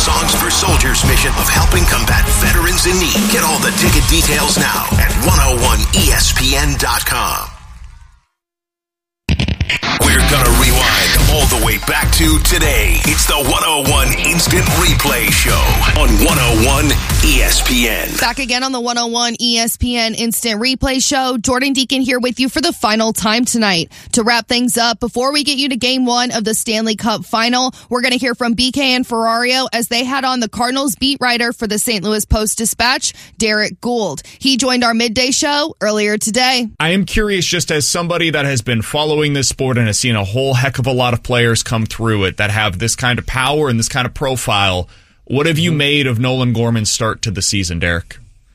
Songs for Soldiers mission of helping combat veterans in need. Get all the ticket details now at 101ESPN.com. We're gonna rewind all the way back to today. It's the 101 Instant Replay Show on 101 ESPN. Back again on the 101 ESPN Instant Replay Show. Jordan Deacon here with you for the final time tonight. To wrap things up, before we get you to Game 1 of the Stanley Cup Final, we're going to hear from BK and Ferrario as they had on the Cardinals beat writer for the St. Louis Post-Dispatch, Derek Gould. He joined our midday show earlier today. I am curious, just as somebody that has been following this sport and has seen a whole heck of a lot of players come through it that have this kind of power and this kind of profile, what have you made of Nolan Gorman's start to the season, Derek?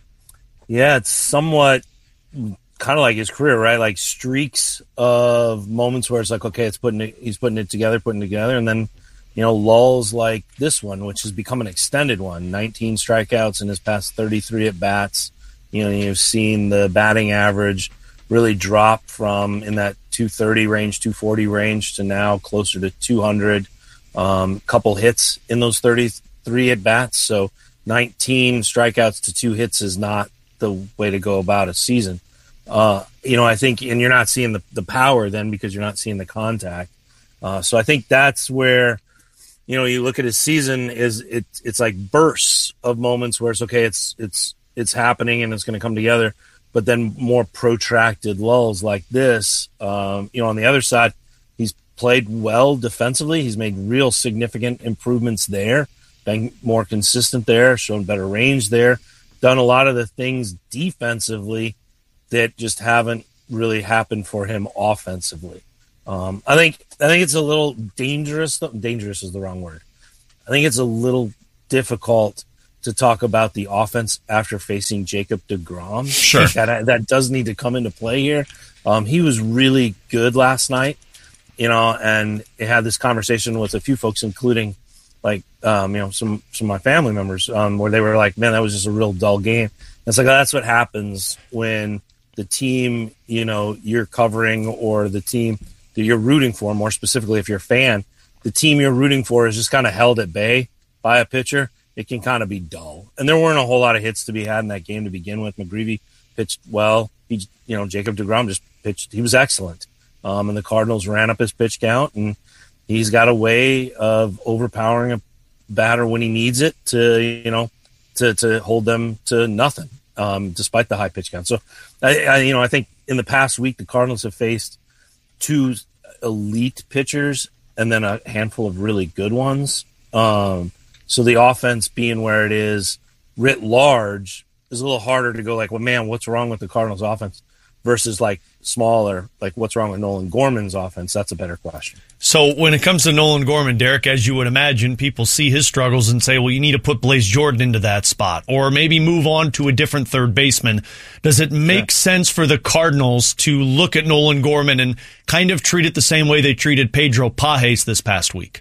Yeah, it's somewhat kind of like his career, right? Like streaks of moments where it's like, okay, he's putting it together, and then, lulls like this one, which has become an extended one. 19 strikeouts in his past 33 at bats. You've seen the batting average really drop from in that 230 range, 240 range to now closer to 200. Couple hits in those 33 at bats. So 19 strikeouts to 2 hits is not the way to go about a season. I think, and you're not seeing the power then because you're not seeing the contact. So I think that's where, you look at his season it's like bursts of moments where it's okay, it's happening and it's going to come together, but then more protracted lulls like this. On the other side, he's played well defensively. He's made real significant improvements there, been more consistent there, shown better range there, done a lot of the things defensively that just haven't really happened for him offensively. I think it's a little dangerous. Dangerous is the wrong word. I think it's a little difficult to talk about the offense after facing Jacob deGrom. Sure. That does need to come into play here. He was really good last night, and I had this conversation with a few folks, including some of my family members, where they were like, man, that was just a real dull game. And it's like, that's what happens when the team, you're covering, or the team that you're rooting for, more specifically, if you're a fan, the team you're rooting for is just kind of held at bay by a pitcher. It can kind of be dull. And there weren't a whole lot of hits to be had in that game to begin with. McGreevy pitched well. Jacob deGrom just pitched. He was excellent. And the Cardinals ran up his pitch count, and he's got a way of overpowering a batter when he needs it to hold them to nothing, despite the high pitch count. So I think in the past week, the Cardinals have faced 2 elite pitchers and then a handful of really good ones. So the offense being where it is writ large is a little harder to go like, well, man, what's wrong with the Cardinals offense versus like smaller, like what's wrong with Nolan Gorman's offense? That's a better question. So when it comes to Nolan Gorman, Derek, as you would imagine, people see his struggles and say, well, you need to put Blaze Jordan into that spot or maybe move on to a different third baseman. Does it make sense for the Cardinals to look at Nolan Gorman and kind of treat it the same way they treated Pedro Pages this past week?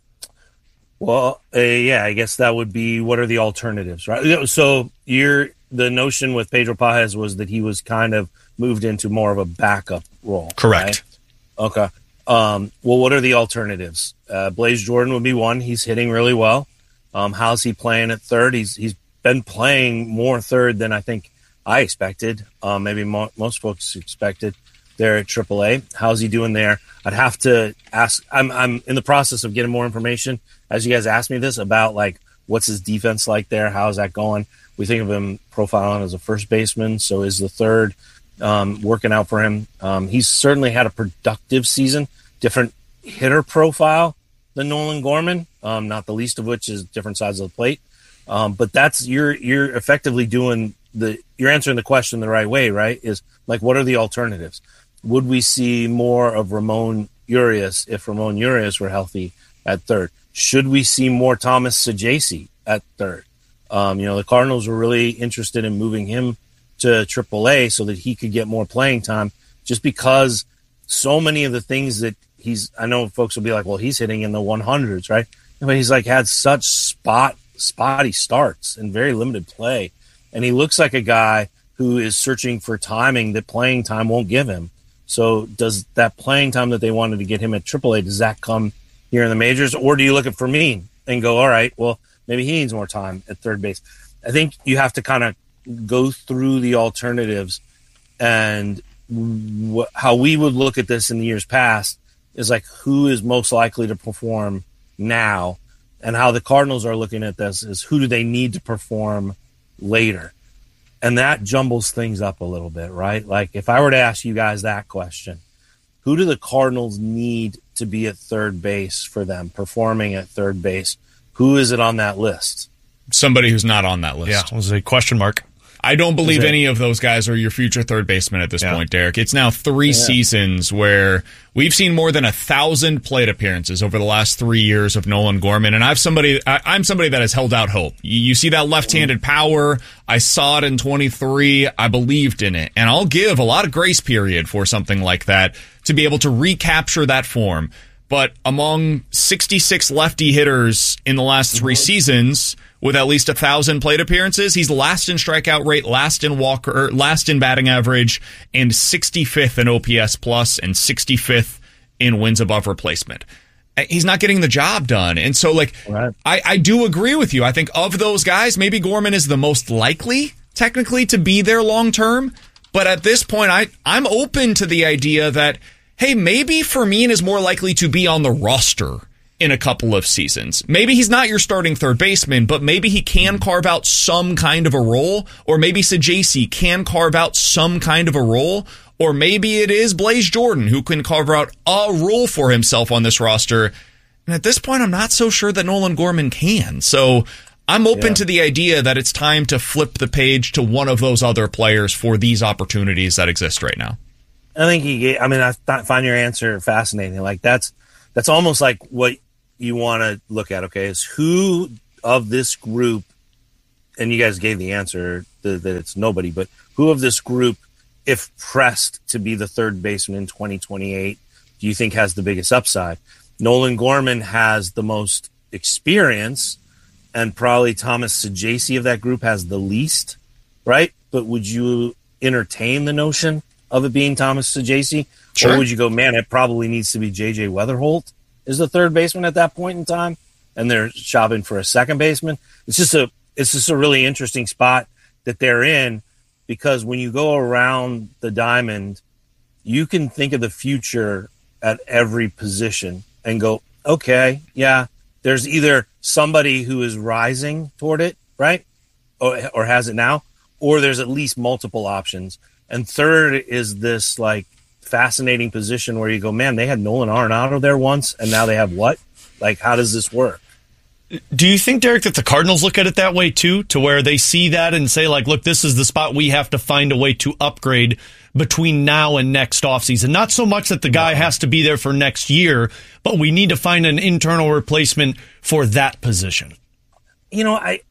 Well, I guess that would be, what are the alternatives, right? So the notion with Pedro Pages was that he was kind of moved into more of a backup role. Correct. Right? Okay. Well, what are the alternatives? Blaze Jordan would be one. He's hitting really well. How's he playing at third? He's been playing more third than I think I expected. Maybe most folks expected there at AAA. How's he doing there? I'd have to ask. I'm in the process of getting more information as you guys asked me this about like what's his defense like there. How's that going? We think of him profiling as a first baseman. So is the third working out for him? He's certainly had a productive season. Different hitter profile than Nolan Gorman. Not the least of which is different sides of the plate. But that's you're effectively doing you're answering the question the right way, right? Is like, what are the alternatives? Would we see more of Ramon Urias if Ramon Urias were healthy at third? Should we see more Thomas Saggese at third? The Cardinals were really interested in moving him to AAA so that he could get more playing time, just because so many of the things that I know folks will be like, well, he's hitting in the 100s, right? But he's like had such spotty starts and very limited play. And he looks like a guy who is searching for timing that playing time won't give him. So does that playing time that they wanted to get him at AAA, does that come here in the majors? Or do you look at Fermin and go, all right, well, maybe he needs more time at third base. I think you have to kind of go through the alternatives, and how we would look at this in the years past is like who is most likely to perform now, and how the Cardinals are looking at this is who do they need to perform later. And that jumbles things up a little bit, right? Like if I were to ask you guys that question, who do the Cardinals need to be at third base for them, performing at third base? Who is it on that list? Somebody who's not on that list. Yeah, it was a question mark. I don't believe any of those guys are your future third baseman at this point, Derek. It's now 3 seasons where we've seen more than 1,000 plate appearances over the last 3 years of Nolan Gorman, and I'm somebody that has held out hope. You see that left-handed power. I saw it in 23. I believed in it, and I'll give a lot of grace period for something like that to be able to recapture that form. But among 66 lefty hitters in the last 3 seasons, with at least 1,000 plate appearances, he's last in strikeout rate, last in batting average, and 65th in OPS plus, and 65th in wins above replacement. He's not getting the job done. And so, I do agree with you. I think of those guys, maybe Gorman is the most likely, technically, to be there long term. But at this point, I'm open to the idea that, hey, maybe Fermin is more likely to be on the roster in a couple of seasons. Maybe he's not your starting third baseman, but maybe he can carve out some kind of a role, or maybe Saggese can carve out some kind of a role, or maybe it is Blaze Jordan who can carve out a role for himself on this roster. And at this point, I'm not so sure that Nolan Gorman can. So I'm open to the idea that it's time to flip the page to one of those other players for these opportunities that exist right now. I think I find your answer fascinating. Like that's almost like what you want to look at, okay, is who of this group, and you guys gave the answer that it's nobody, but who of this group, if pressed to be the third baseman in 2028, do you think has the biggest upside? Nolan Gorman has the most experience, and probably Thomas Saggese of that group has the least, right? But would you entertain the notion of it being Thomas Saggese? Sure. Or would you go, man, it probably needs to be J.J. Weatherholt is the third baseman at that point in time, and they're shopping for a second baseman? It's just a really interesting spot that they're in, because when you go around the diamond, you can think of the future at every position and go, okay, yeah, there's either somebody who is rising toward it, right, or has it now, or there's at least multiple options. And third is this like fascinating position where you go, man, they had Nolan Arenado there once, and now they have what? Like, how does this work? Do you think, Derek, that the Cardinals look at it that way too, to where they see that and say, like, look, this is the spot we have to find a way to upgrade between now and next offseason? Not so much that the guy has to be there for next year, but we need to find an internal replacement for that position. You know, I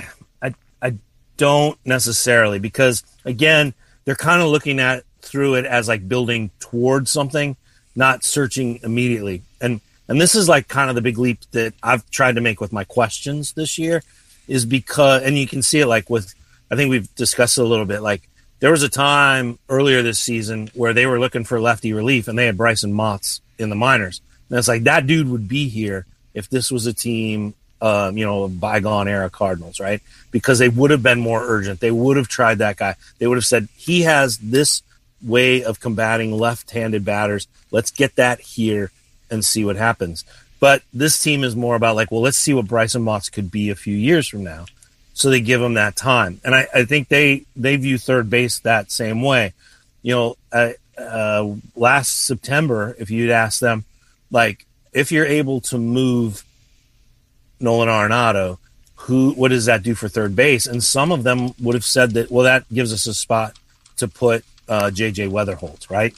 don't necessarily, because again, they're kind of looking at through it as like building towards something, not searching immediately. And this is like kind of the big leap that I've tried to make with my questions this year, is because, and you can see it like with, I think we've discussed it a little bit, like there was a time earlier this season where they were looking for lefty relief and they had Bryson Motts in the minors. And it's like, that dude would be here if this was a team, bygone era Cardinals, right? Because they would have been more urgent. They would have tried that guy. They would have said, he has this way of combating left-handed batters. Let's get that here and see what happens. But this team is more about like, well, let's see what Bryson Motts could be a few years from now. So they give him that time. And I think they view third base that same way. You know, last September, if you'd asked them, like, if you're able to move Nolan Arenado, what does that do for third base? And some of them would have said that, well, that gives us a spot to put J.J. Weatherholt, right?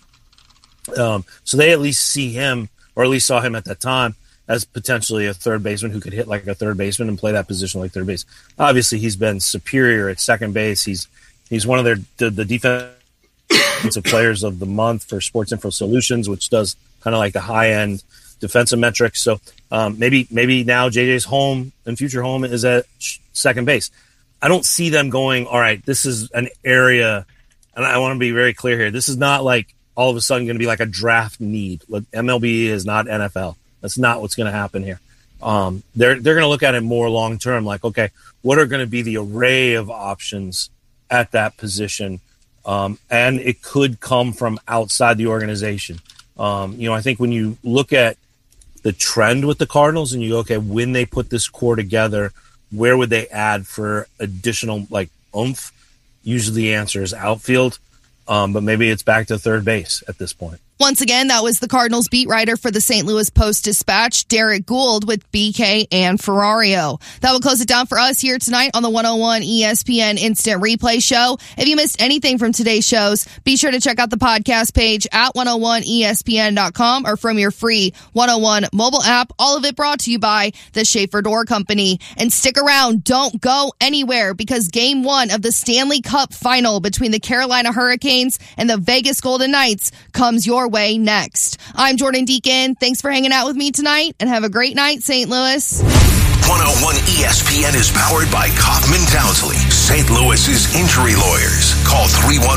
So they at least see him, or at least saw him at that time, as potentially a third baseman who could hit like a third baseman and play that position like third base. Obviously, he's been superior at second base. He's one of the defensive players of the month for Sports Info Solutions, which does kind of like the high-end defensive metrics. So maybe now JJ's home and future home is at second base. I don't see them going, all right, this is an area, and I want to be very clear here, this is not like all of a sudden going to be like a draft need. MLB is not NFL. That's not what's going to happen here. They're going to look at it more long term, like, okay, what are going to be the array of options at that position? And it could come from outside the organization. I think when you look at the trend with the Cardinals and you go, okay, when they put this core together, where would they add for additional oomph? Usually the answer is outfield, but maybe it's back to third base at this point. Once again, that was the Cardinals beat writer for the St. Louis Post-Dispatch, Derek Gould, with BK and Ferrario. That will close it down for us here tonight on the 101 ESPN Instant Replay Show. If you missed anything from today's shows, be sure to check out the podcast page at 101ESPN.com or from your free 101 mobile app. All of it brought to you by the Schaefer Door Company. And stick around. Don't go anywhere, because Game 1 of the Stanley Cup Final between the Carolina Hurricanes and the Vegas Golden Knights comes your way next. I'm Jordan Deacon. Thanks for hanging out with me tonight, and have a great night, St. Louis. 101 ESPN is powered by Kaufman Townsley, St. Louis's injury lawyers. Call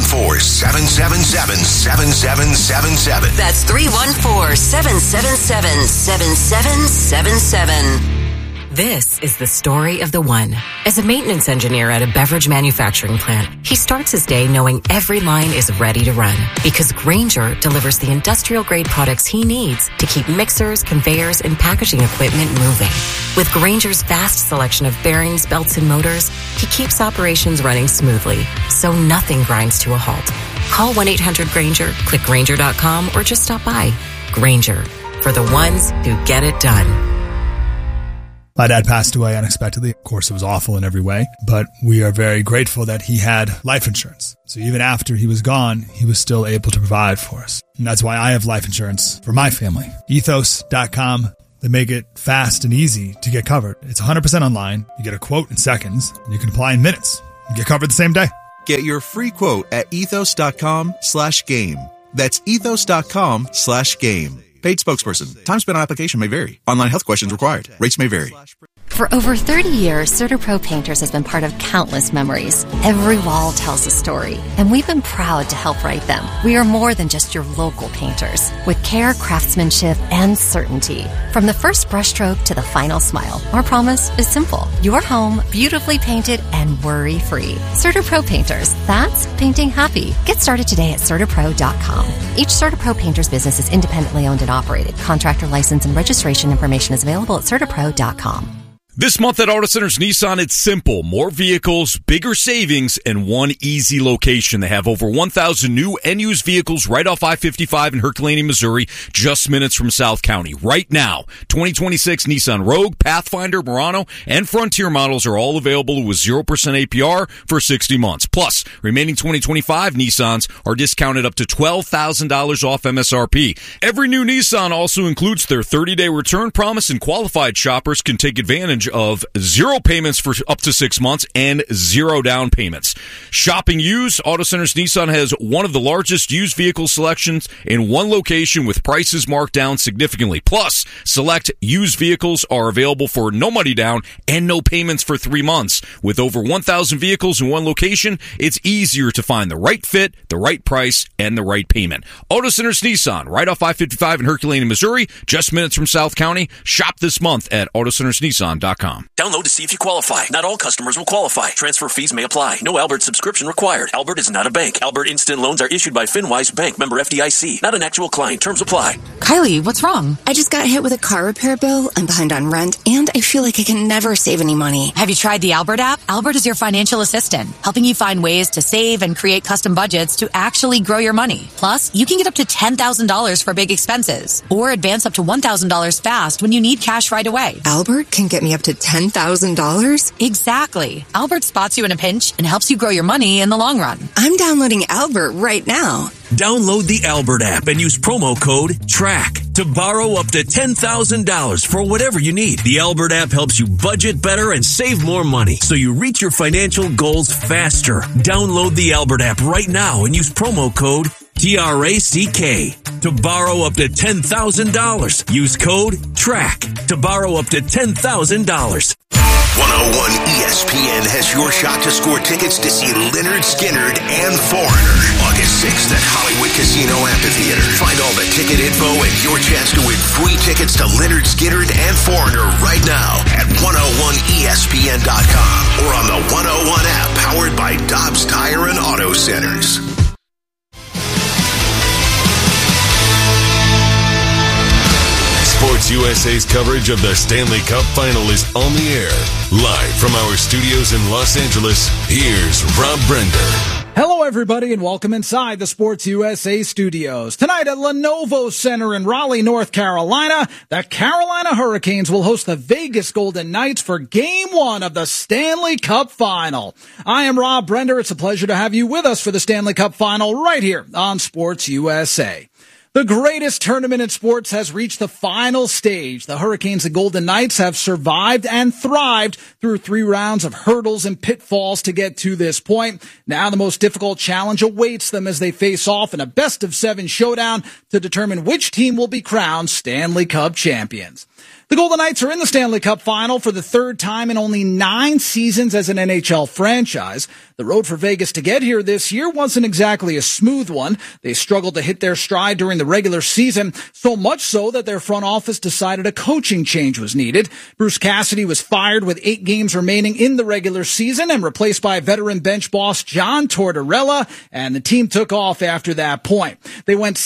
314-777-7777. That's 314-777-7777. This is the story of the one. As a maintenance engineer at a beverage manufacturing plant, he starts his day knowing every line is ready to run, because Grainger delivers the industrial-grade products he needs to keep mixers, conveyors, and packaging equipment moving. With Grainger's vast selection of bearings, belts, and motors, he keeps operations running smoothly, so nothing grinds to a halt. Call 1-800-GRAINGER, click Grainger.com, or just stop by. Grainger, for the ones who get it done. My dad passed away unexpectedly. Of course, it was awful in every way, but we are very grateful that he had life insurance. So even after he was gone, he was still able to provide for us. And that's why I have life insurance for my family. Ethos.com. They make it fast and easy to get covered. It's 100% online. You get a quote in seconds, and you can apply in minutes. You get covered the same day. Get your free quote at ethos.com/game. That's ethos.com/game. Paid spokesperson. Time spent on application may vary. Online health questions required. Rates may vary. For over 30 years, CertaPro Painters has been part of countless memories. Every wall tells a story, and we've been proud to help write them. We are more than just your local painters, with care, craftsmanship, and certainty. From the first brushstroke to the final smile, our promise is simple. Your home, beautifully painted and worry-free. CertaPro Painters. That's painting happy. Get started today at CertaPro.com. Each CertaPro Painters business is independently owned and operated. Contractor license and registration information is available at CertaPro.com. This month at Auto Centers Nissan, it's simple. More vehicles, bigger savings, and one easy location. They have over 1,000 new and used vehicles right off I-55 in Herculaneum, Missouri, just minutes from South County. Right now, 2026 Nissan Rogue, Pathfinder, Murano, and Frontier models are all available with 0% APR for 60 months. Plus, remaining 2025 Nissans are discounted up to $12,000 off MSRP. Every new Nissan also includes their 30-day return promise, and qualified shoppers can take advantage of 0 payments for up to 6 months and 0 down payments. Shopping used, Auto Centers Nissan has one of the largest used vehicle selections in one location, with prices marked down significantly. Plus, select used vehicles are available for no money down and no payments for 3 months. With over 1,000 vehicles in one location, it's easier to find the right fit, the right price, and the right payment. Auto Centers Nissan, right off I-55 in Herculaneum, Missouri, just minutes from South County. Shop this month at AutoCentersNissan.com. Download to see if you qualify. Not all customers will qualify. Transfer fees may apply. No Albert subscription required. Albert is not a bank. Albert Instant Loans are issued by FinWise Bank, member FDIC. Not an actual client. Terms apply. Kylie, what's wrong? I just got hit with a car repair bill. I'm behind on rent, and I feel like I can never save any money. Have you tried the Albert app? Albert is your financial assistant, helping you find ways to save and create custom budgets to actually grow your money. Plus, you can get up to $10,000 for big expenses, or advance up to $1,000 fast when you need cash right away. Albert can get me up to $10,000? Exactly. Albert spots you in a pinch and helps you grow your money in the long run. I'm downloading Albert right now. Download the Albert app and use promo code TRACK to borrow up to $10,000 for whatever you need. The Albert app helps you budget better and save more money, so you reach your financial goals faster. Download the Albert app right now and use promo code TRACK to borrow up to $10,000. Use code TRACK to borrow up to $10,000. 101 ESPN has your shot to score tickets to see Lynyrd Skynyrd and Foreigner August 6th at Hollywood Casino Amphitheater. Find all the ticket info and your chance to win free tickets to Lynyrd Skynyrd and Foreigner right now at 101ESPN.com or on the 101 app powered by Dobbs Tire and Auto Centers. Sports USA's coverage of the Stanley Cup Final is on the air. Live from our studios in Los Angeles, here's Rob Brender. Hello, everybody, and welcome inside the Sports USA studios. Tonight at Lenovo Center in Raleigh, North Carolina, the Carolina Hurricanes will host the Vegas Golden Knights for Game 1 of the Stanley Cup Final. I am Rob Brender. It's a pleasure to have you with us for the Stanley Cup Final right here on Sports USA. The greatest tournament in sports has reached the final stage. The Hurricanes and Golden Knights have survived and thrived through 3 rounds of hurdles and pitfalls to get to this point. Now the most difficult challenge awaits them as they face off in a best-of-7 showdown to determine which team will be crowned Stanley Cup champions. The Golden Knights are in the Stanley Cup Final for the 3rd time in only 9 seasons as an NHL franchise. The road for Vegas to get here this year wasn't exactly a smooth one. They struggled to hit their stride during the regular season, so much so that their front office decided a coaching change was needed. Bruce Cassidy was fired with 8 games remaining in the regular season and replaced by veteran bench boss John Tortorella, and the team took off after that point. They went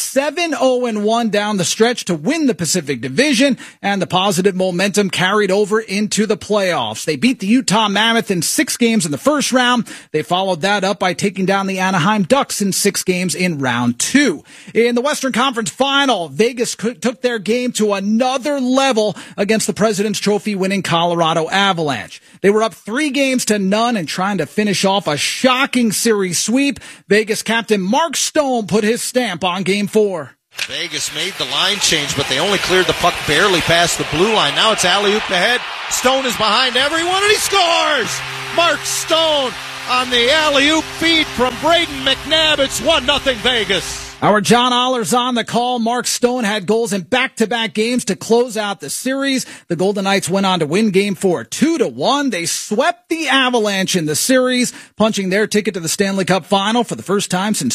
7-0-1 down the stretch to win the Pacific Division, and the positive momentum carried over into the playoffs. They beat the Utah Mammoth in 6 games in the first round. They followed that up by taking down the Anaheim Ducks in 6 games in round 2. In the Western Conference Final, Vegas took their game to another level against the President's Trophy winning Colorado Avalanche. They were up 3-0 and trying to finish off a shocking series sweep. Vegas captain Mark Stone put his stamp on Game 4. Vegas made the line change, but they only cleared the puck barely past the blue line. Now it's alley-oop ahead. Stone is behind everyone, and he scores! Mark Stone on the alley-oop feed from Braden McNabb. It's 1-0 Vegas. Our John Oller's on the call. Mark Stone had goals in back-to-back games to close out the series. The Golden Knights went on to win Game 4 2-1. They swept the Avalanche in the series, punching their ticket to the Stanley Cup Final for the first time since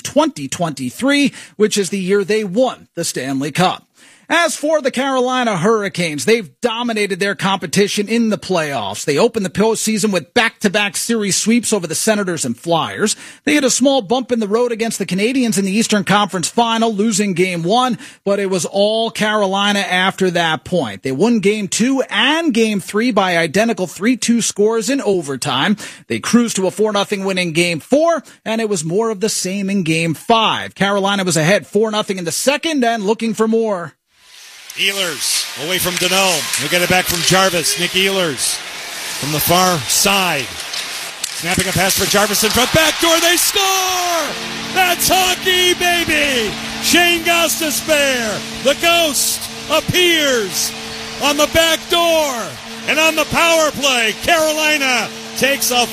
2023, which is the year they won the Stanley Cup. As for the Carolina Hurricanes, they've dominated their competition in the playoffs. They opened the postseason with back-to-back series sweeps over the Senators and Flyers. They had a small bump in the road against the Canadiens in the Eastern Conference Final, losing Game 1, but it was all Carolina after that point. They won Game 2 and Game 3 by identical 3-2 scores in overtime. They cruised to a 4-0 win in Game 4, and it was more of the same in Game 5. Carolina was ahead 4-0 in the second and looking for more. Ehlers away from Danault. He'll get it back from Jarvis. Nick Ehlers from the far side. Snapping a pass for Jarvis in front. Backdoor, they score! That's hockey, baby! Shane Gostisbehere, the ghost, appears on the back door. And on the power play, Carolina takes a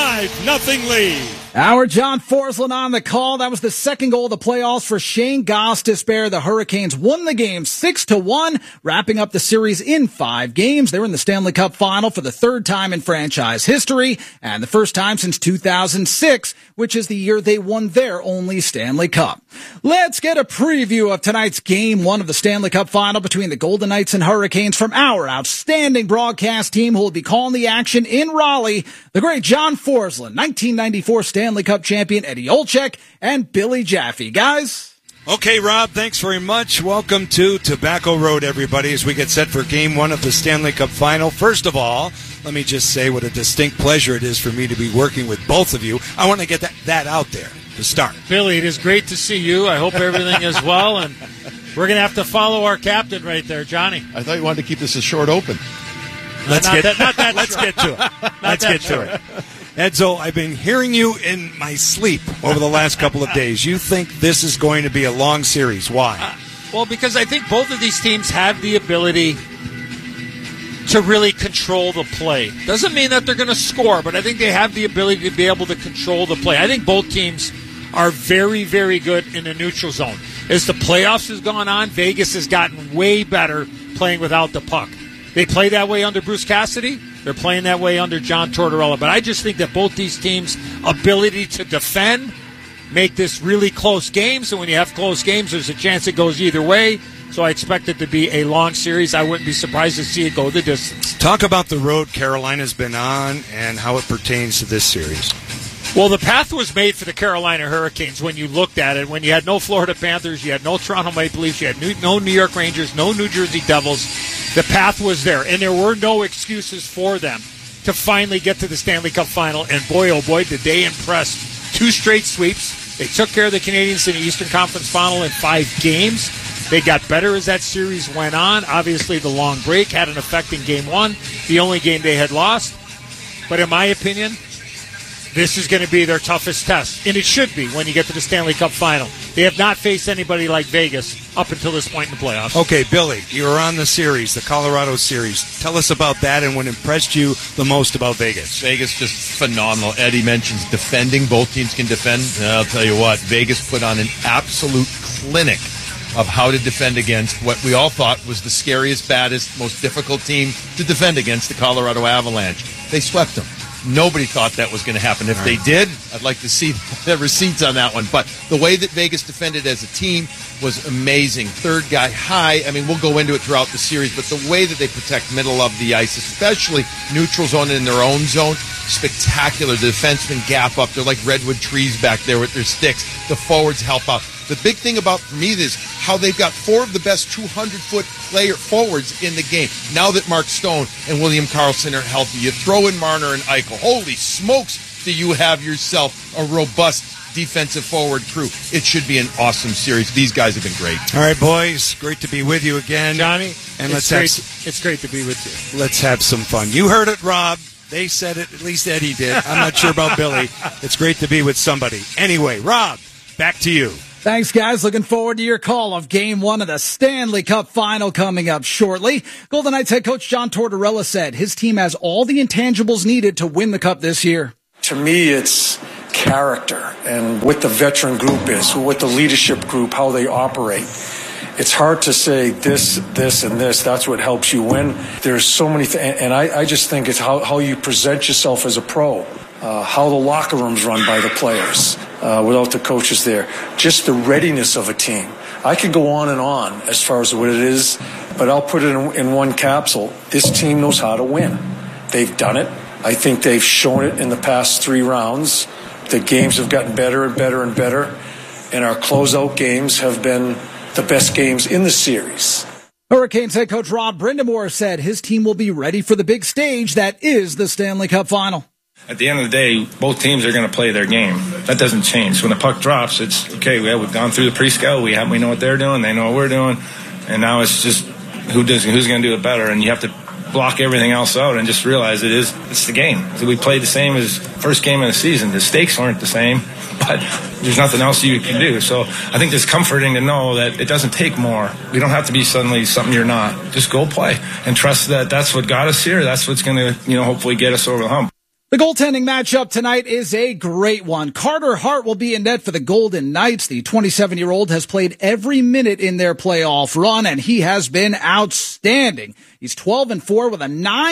5-0 lead. Our John Forslund on the call. That was the second goal of the playoffs for Shane Gostisbehere. The Hurricanes won the game 6-1, wrapping up the series in 5 games. They're in the Stanley Cup Final for the 3rd time in franchise history and the first time since 2006, which is the year they won their only Stanley Cup. Let's get a preview of tonight's Game 1 of the Stanley Cup Final between the Golden Knights and Hurricanes from our outstanding broadcast team who will be calling the action in Raleigh. The great John Forslund, 1994 Stanley Cup champion Eddie Olczyk, and Billy Jaffe. Guys? Okay, Rob, thanks very much. Welcome to Tobacco Road, everybody, as we get set for Game 1 of the Stanley Cup Final. First of all, let me just say what a distinct pleasure it is for me to be working with both of you. I want to get that out there to start. Billy, it is great to see you. I hope everything is well, and we're going to have to follow our captain right there, Johnny. I thought you wanted to keep this a short open. Let's get to it. Edzo, I've been hearing you in my sleep over the last couple of days. You think this is going to be a long series. Why? Well, because I think both of these teams have the ability to really control the play. Doesn't mean that they're going to score, but I think they have the ability to be able to control the play. I think both teams are very, very good in the neutral zone. As the playoffs has gone on, Vegas has gotten way better playing without the puck. They play that way under Bruce Cassidy. They're playing that way under John Tortorella. But I just think that both these teams' ability to defend make this really close games. And when you have close games, there's a chance it goes either way. So I expect it to be a long series. I wouldn't be surprised to see it go the distance. Talk about the road Carolina's been on and how it pertains to this series. Well, the path was made for the Carolina Hurricanes when you looked at it. When you had no Florida Panthers, you had no Toronto Maple Leafs, you had no New York Rangers, no New Jersey Devils. The path was there, and there were no excuses for them to finally get to the Stanley Cup final. And boy, oh boy, did they impress. 2 straight sweeps. They took care of the Canadiens in the Eastern Conference Final in 5 games. They got better as that series went on. Obviously, the long break had an effect in Game 1, the only game they had lost. But in my opinion, this is going to be their toughest test, and it should be when you get to the Stanley Cup Final. They have not faced anybody like Vegas up until this point in the playoffs. Okay, Billy, you were on the series, the Colorado series. Tell us about that and what impressed you the most about Vegas. Vegas just phenomenal. Eddie mentions defending. Both teams can defend. I'll tell you what, Vegas put on an absolute clinic of how to defend against what we all thought was the scariest, baddest, most difficult team to defend against, the Colorado Avalanche. They swept them. Nobody thought that was going to happen. If they did, I'd like to see the receipts on that one. But the way that Vegas defended as a team was amazing. Third guy high. I mean, we'll go into it throughout the series, but the way that they protect middle of the ice, especially neutral zone in their own zone, spectacular. The defensemen gap up. They're like redwood trees back there with their sticks. The forwards help out. The big thing about, for me, is how they've got 4 of the best 200-foot player forwards in the game. Now that Mark Stone and William Karlsson are healthy, you throw in Marner and Eichel. Holy smokes, do you have yourself a robust defensive forward crew. It should be an awesome series. These guys have been great. All right, boys, great to be with you again. Johnny, and it's great to be with you. Let's have some fun. You heard it, Rob. They said it, at least Eddie did. I'm not sure about Billy. It's great to be with somebody. Anyway, Rob, back to you. Thanks, guys. Looking forward to your call of Game 1 of the Stanley Cup Final coming up shortly. Golden Knights head coach John Tortorella said his team has all the intangibles needed to win the Cup this year. To me, it's character and what the veteran group is, what the leadership group, how they operate. It's hard to say this, and this. That's what helps you win. There's so many things, and I just think it's how you present yourself as a pro, how the locker room's run by the players. Without the coaches there, just the readiness of a team. I could go on and on as far as what it is, but I'll put it in one capsule. This team knows how to win. They've done it. I think they've shown it in the past 3 rounds. The games have gotten better and better and better, and our closeout games have been the best games in the series. Hurricanes head coach Rod Brind'Amour said his team will be ready for the big stage that is the Stanley Cup Final. At the end of the day, both teams are going to play their game. That doesn't change. When the puck drops, it's okay. We've gone through the pre-scout. We know what they're doing. They know what we're doing. And now it's just who's going to do it better. And you have to block everything else out and just realize it's the game. So we played the same as first game of the season. The stakes aren't the same, but there's nothing else you can do. So I think it's comforting to know that it doesn't take more. We don't have to be suddenly something you're not. Just go play and trust that that's what got us here. That's what's going to, hopefully get us over the hump. The goaltending matchup tonight is a great one. Carter Hart will be in net for the Golden Knights. The 27-year-old has played every minute in their playoff run, and he has been outstanding. He's 12-4 with a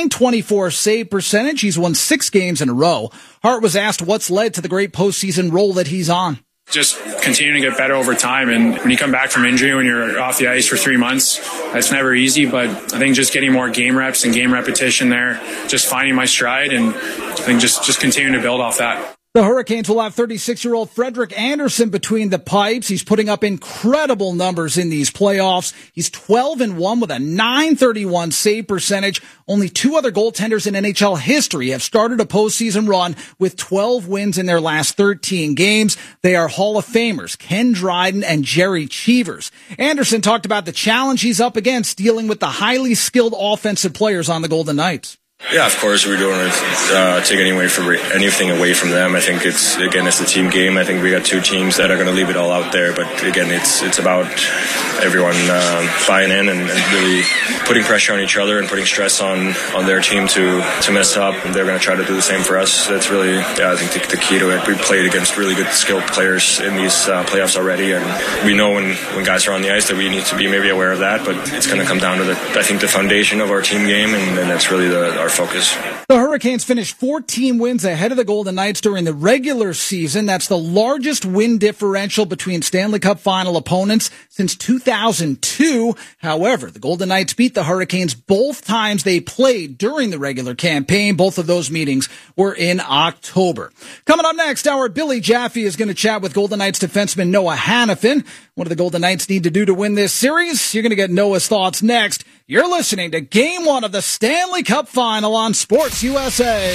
.924 save percentage. He's won 6 games in a row. Hart was asked what's led to the great postseason role that he's on. Just continuing to get better over time. And when you come back from injury, when you're off the ice for 3 months, that's never easy. But I think just getting more game reps and game repetition there, just finding my stride, and I think just continuing to build off that. The Hurricanes will have 36-year-old Frederik Andersen between the pipes. He's putting up incredible numbers in these playoffs. He's 12-1 with a .931 save percentage. Only 2 other goaltenders in NHL history have started a postseason run with 12 wins in their last 13 games. They are Hall of Famers Ken Dryden and Jerry Cheevers. Andersen talked about the challenge he's up against dealing with the highly skilled offensive players on the Golden Knights. Yeah, of course, we don't want to take anything away from them. I think it's a team game. I think we got 2 teams that are going to leave it all out there. But again, it's about everyone buying in and really putting pressure on each other and putting stress on their team to mess up. And they're going to try to do the same for us. That's really, I think, the key to it. We played against really good skilled players in these playoffs already, and we know when guys are on the ice that we need to be maybe aware of that. But it's going to come down to the foundation of our team game, and that's really our focus. The Hurricanes finished 14 wins ahead of the Golden Knights during the regular season. That's the largest win differential between Stanley Cup final opponents since 2002. However, the Golden Knights beat the Hurricanes both times they played during the regular campaign. Both of those meetings were in October. Coming up next, our Billy Jaffe is going to chat with Golden Knights defenseman Noah Hanifin. What do the Golden Knights need to do to win this series? You're going to get Noah's thoughts next. You're listening to Game 1 of the Stanley Cup Final on Sports USA.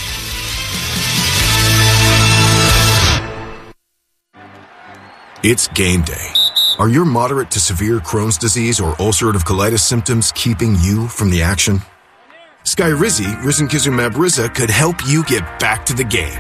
It's game day. Are your moderate to severe Crohn's disease or ulcerative colitis symptoms keeping you from the action? Skyrizi, risankizumab Riza, could help you get back to the game.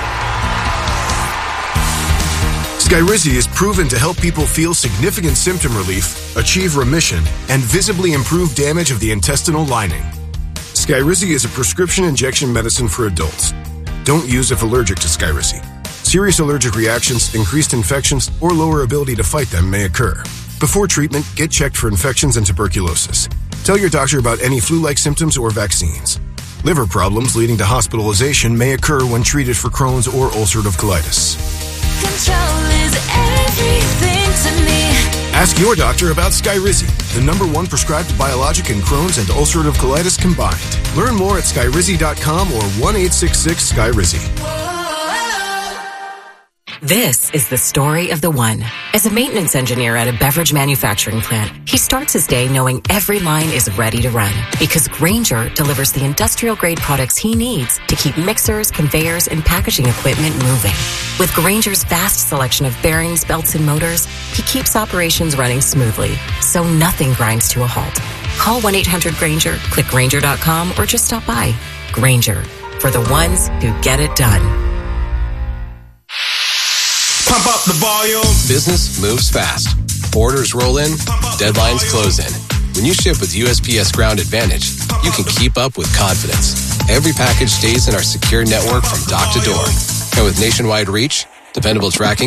Skyrizi is proven to help people feel significant symptom relief, achieve remission, and visibly improve damage of the intestinal lining. Skyrizi is a prescription injection medicine for adults. Don't use if allergic to Skyrizi. Serious allergic reactions, increased infections, or lower ability to fight them may occur. Before treatment, get checked for infections and tuberculosis. Tell your doctor about any flu-like symptoms or vaccines. Liver problems leading to hospitalization may occur when treated for Crohn's or ulcerative colitis. Control is everything to me. Ask your doctor about Skyrizi, the #1 prescribed biologic in Crohn's and ulcerative colitis combined. Learn more at skyrizi.com or 1-866-SKYRIZI. This is the story of the one. As a maintenance engineer at a beverage manufacturing plant, he starts his day knowing every line is ready to run because Grainger delivers the industrial-grade products he needs to keep mixers, conveyors, and packaging equipment moving. With Grainger's vast selection of bearings, belts, and motors, he keeps operations running smoothly, so nothing grinds to a halt. Call 1-800-GRAINGER, click Grainger.com, or just stop by. Grainger, for the ones who get it done. Pump up the volume. Business moves fast. Orders roll in, deadlines close in. When you ship with USPS Ground Advantage, you can keep up with confidence. Every package stays in our secure network from dock to door. And with nationwide reach, dependable tracking,